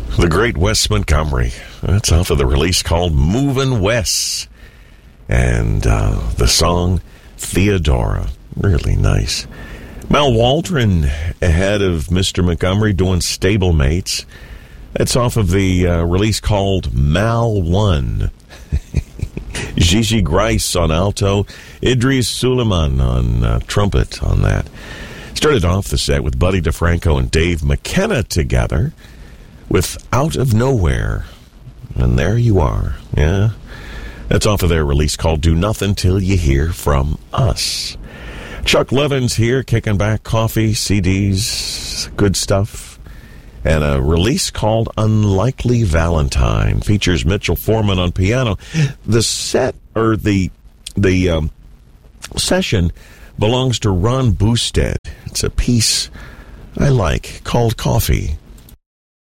The great Wes Montgomery. That's off of the release called Movin' Wes. And the song Theodora. Really nice. Mal Waldron ahead of Mr. Montgomery doing Stablemates. That's off of the release called Mal 1. Gigi Grice on alto. Idris Suleiman on trumpet on that. Started off the set with Buddy DeFranco and Dave McKenna together with Out of Nowhere. And there you are. Yeah. That's off of their release called Do Nothing Till You Hear From Us. Chuck Levin's here, kicking back coffee, CDs, good stuff. And a release called Unlikely Valentine features Mitchell Foreman on piano. The set, or the session, belongs to Ron Boosted. It's a piece I like called Coffee.